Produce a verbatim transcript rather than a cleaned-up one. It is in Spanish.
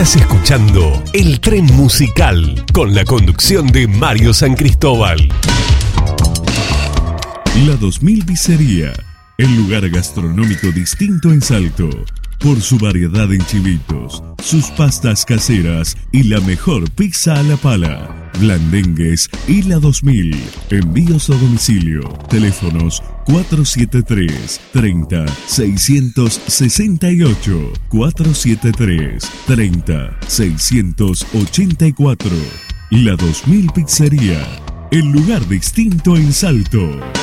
Estás escuchando El Tren Musical con la conducción de Mario San Cristóbal. La dos mil Pizzería, el lugar gastronómico distinto en Salto, por su variedad en chivitos, sus pastas caseras y la mejor pizza a la pala. Blandengues y la dos mil. Envíos a domicilio. Teléfonos cuatro siete tres, treinta, seiscientos sesenta y ocho, cuatro siete tres, treinta, seiscientos ochenta y cuatro. La dos mil Pizzería, el lugar distinto en Salto.